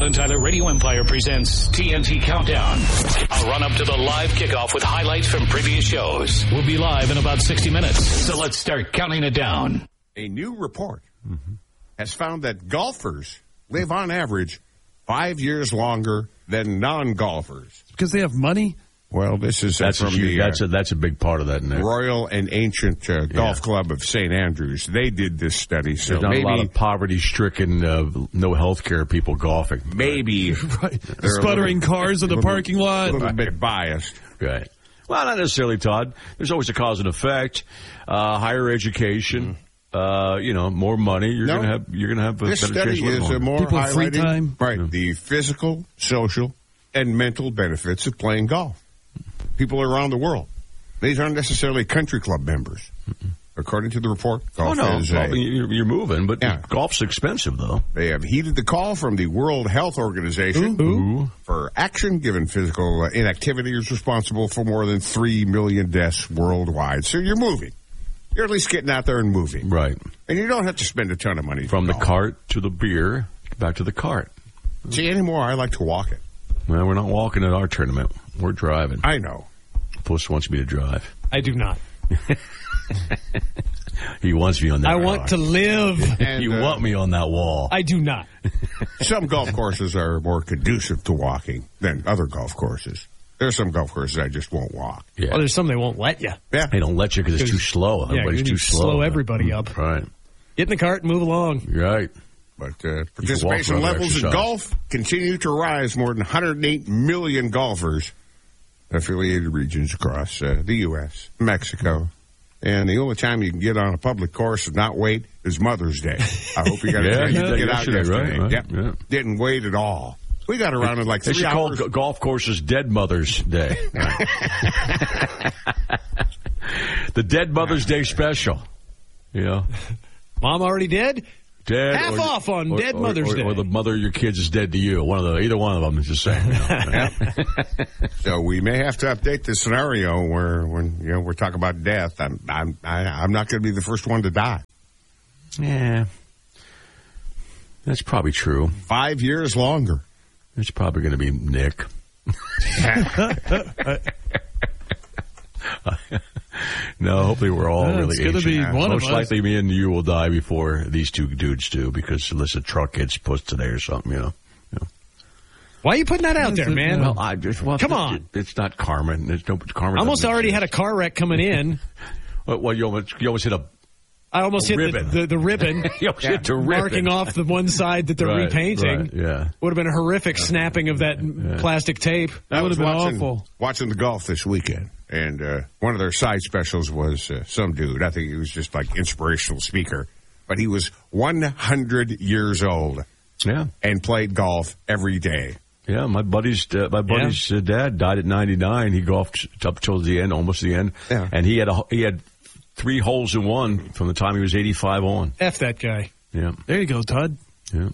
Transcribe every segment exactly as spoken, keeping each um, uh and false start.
Todd and Tyler Radio Empire presents T N T Countdown. A run-up to the live kickoff with highlights from previous shows. We'll be live in about sixty minutes, so let's start counting it down. A new report mm-hmm. has found that golfers live on average five years longer than non-golfers. Because they have money? Well, this is uh, that's from a huge, the uh, that's a that's a big part of that, Nick. Royal and Ancient uh, Golf yeah. Club of Saint Andrews. They did this study, so There's not maybe a lot of poverty-stricken, uh, no health care people golfing. Maybe right. sputtering little, cars in the parking lot. A little bit biased, right? Well, not necessarily, Todd. There's always a cause and effect. Uh, higher education. Mm. Uh, you know, more money. You're no, gonna have. You're gonna have a this better study chance is more. A more people have free time, right? Yeah. The physical, social, and mental benefits of playing golf. People around the world. These aren't necessarily country club members. Mm-mm. According to the report, golf oh, no. is well, a, you're, you're moving, but yeah. golf's expensive, though. They have heeded the call from the World Health Organization Ooh. for action, given physical uh, inactivity is responsible for more than three million deaths worldwide. So you're moving. You're at least getting out there and moving. Right. And you don't have to spend a ton of money. From the golf. cart to the beer, back to the cart. See, anymore, I like to walk it. Well, we're not walking at our tournament. We're driving. I know. Puss wants me to drive. I do not. He wants me on that I wall. want to live. And, you uh, want me on that wall. I do not. Some golf courses are more conducive to walking than other golf courses. There are some golf courses I just won't walk. Yeah. Well, there's some they won't let you. Yeah. They don't let you because it's too slow. Yeah, Everybody's too slow. slow everybody up. Right. Get in the cart and move along. Right. But uh, participation levels in golf continue to rise. More than one hundred eight million golfers affiliated regions across uh, the U S, Mexico. And the only time you can get on a public course and not wait is Mother's Day. I hope you got a yeah, chance to get out yesterday. Right, right, yep. yeah. Didn't wait at all. We got around in like they three should hours. call golf courses Dead Mother's Day. The Dead Mother's Day special. Yeah. Mom already dead? Dead. Half or, off on or, Dead or, Mother's or, Day. Or the mother of your kids is dead to you. One of the either one of them is the same. You know? So we may have to update the scenario where when you know we're talking about death. I'm I'm I, I'm not going to be the first one to die. Yeah. That's probably true. Five years longer. It's probably going to be Nick. No, hopefully we're all yeah, really it's gonna ancient. be one Most of us. likely me and you will die before these two dudes do, because unless a truck gets pushed today or something, you know. You know. Why are you putting that out there, man? Well, I just, well, Come it, on. It, it's not karma. There's no karma. I almost already had a car wreck coming in. Well, well, you almost, you almost hit a I almost hit ribbon. the, the, the ribbon, you almost hit the ribbon. marking off the one side that they're right, repainting. Right, yeah. Would have been a horrific snapping of that Yeah. plastic tape. That would have been watching, awful. Watching the golf this weekend, and uh, one of their side specials was uh, some dude. I think he was just like inspirational speaker, but he was one hundred years old. Yeah. And played golf every day. Yeah, my buddy's uh, my buddy's yeah. uh, dad died at ninety-nine. He golfed up till the end, almost the end, yeah. and he had a, he had three holes in one from the time he was eighty-five on. F that guy. Yeah, there you go, Todd. Yeah.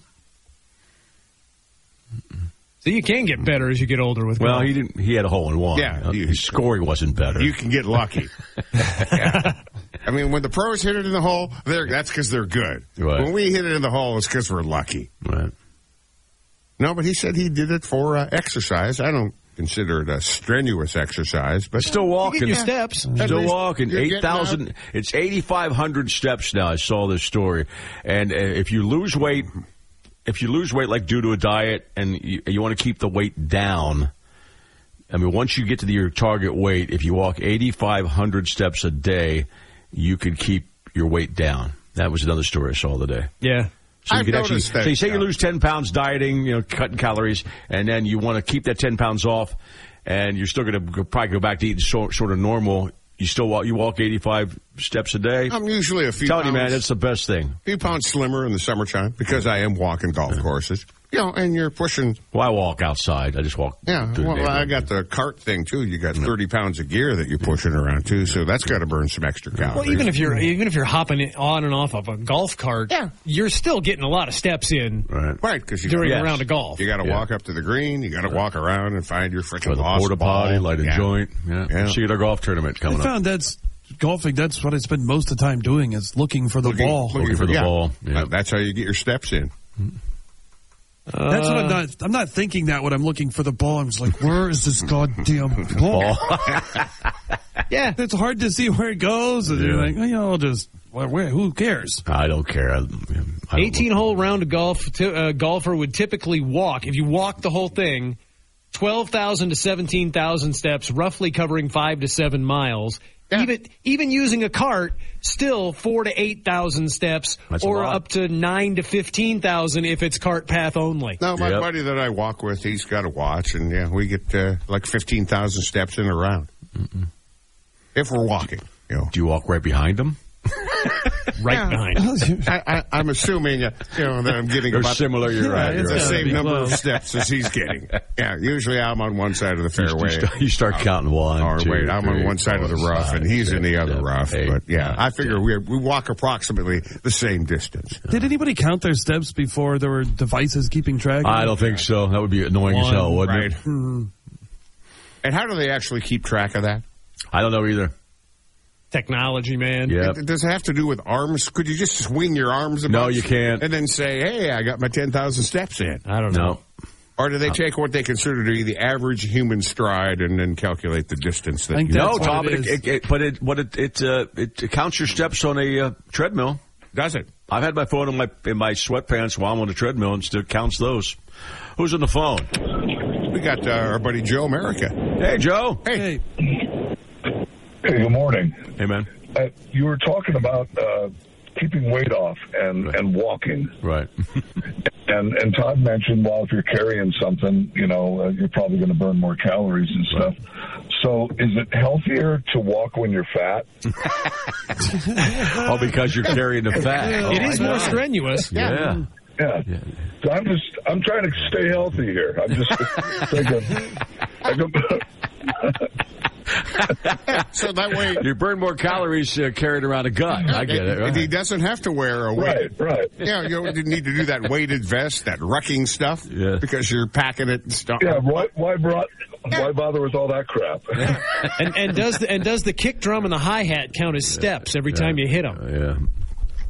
So you can get better as you get older with well, golf. he didn't. He had a hole in one. Yeah, uh, you, his scoring wasn't better. You can get lucky. Yeah. I mean, when the pros hit it in the hole, they're, that's because they're good. Right. When we hit it in the hole, it's because we're lucky. Right. No, but he said he did it for uh, exercise. I don't consider it a strenuous exercise, but still walking. You get your steps. Still walking. You're eight thousand. It's eighty-five hundred steps now. I saw this story. And uh, if you lose weight, if you lose weight like due to a diet and you, you want to keep the weight down, I mean, once you get to the, your target weight, if you walk eighty-five hundred steps a day, you could keep your weight down. That was another story I saw today. Yeah. So you I've could actually, noticed that, so you say uh, you lose ten pounds dieting, you know, cutting calories, and then you want to keep that ten pounds off, and you're still going to probably go back to eating sort, sort of normal. You still walk, you walk eighty-five steps a day. I'm usually a few Telling pounds, you, man, it's the best thing. a few pounds slimmer in the summertime because I am walking golf yeah. courses. You know, and you're pushing. Well, I walk outside. I just walk. Yeah, through the well, I neighborhood. got the cart thing too. You got thirty pounds of gear that you're pushing around too, so that's got to burn some extra calories. Well, even if you're even if you're hopping on and off of a golf cart, yeah. you're still getting a lot of steps in. Right, right, because during gotta, a round of golf, you got to yeah. walk up to the green. You got to right. walk around and find your freaking the lost porta potty, ball. light a yeah. joint. Yeah, yeah. see you at our golf tournament coming I found up. that's golfing. That's what I spend most of the time doing is looking for the looking, ball. Looking, looking for the yeah. ball. Yeah. That's how you get your steps in. That's what I'm not. I'm not thinking that when I'm looking for the ball. I'm just like, where is this goddamn ball? Yeah, it's hard to see where it goes. And Yeah. you're like, well, you know, just where, where? Who cares? I don't care. I, I eighteen-hole round of golf. T- uh, golfer would typically walk. If you walk the whole thing, twelve thousand to seventeen thousand steps, roughly covering five to seven miles. Yeah. Even even using a cart, still four to eight thousand steps, That's or up to nine to fifteen thousand if it's cart path only. No, my Yep. buddy that I walk with, he's got a watch, and yeah, we get uh, like fifteen thousand steps in a round. Mm-mm. If we're walking, you know. Do you walk right behind him? Right Yeah. behind. I, I, I'm assuming, uh, you know, that I'm getting They're about similar. You're Yeah, right. it's You're the right. gotta same be number of close. steps as he's getting. Yeah, usually I'm on one side of the You fairway. start, you start counting one, Or two, wait, I'm three, on one side of the four, rough, five, and he's six, in the other seven, rough. eight, But yeah, nine, I figure ten. we we walk approximately the same distance. Did anybody count their steps before there were devices keeping track? I don't think so. That would be annoying as One, hell, wouldn't Right. it? Hmm. And how do they actually keep track of that? I don't know either. Technology, man. Yeah. It, does it have to do with arms? Could you just swing your arms a No, bunch you can't. and then say, hey, I got my ten thousand steps in? I don't know. No. Or do they take what they consider to be the average human stride and then calculate the distance that I think you that's No, what Tom, it it, is. it, it, but it, what it, it, uh, it counts your steps on a uh, treadmill. does it? I've had my phone in my in my sweatpants while I'm on the treadmill and still counts those. Who's on the phone? We got uh, our buddy Joe America. Hey, Joe. Hey, Hey, good morning. Hey, man. Uh, you were talking about uh, keeping weight off and, Right. and walking. Right. And and Todd mentioned, well, if you're carrying something, you know, uh, you're probably going to burn more calories and stuff. So is it healthier to walk when you're fat? Oh, because you're carrying the fat. Oh, It is I more know. strenuous. Yeah. Yeah. So I'm just, I'm trying to stay healthy here. I'm just thinking, I go, So that way, You burn more calories uh, carrying around a gun. I get it. and he Right. doesn't have to wear a weight. right, right. Yeah, you don't need to do that weighted vest, that rucking stuff, Yeah. because you're packing it and stuff. Yeah, why, why brought, why bother with all that crap? And and does the, and does the kick drum and the hi hat count as steps every time you hit them? Yeah.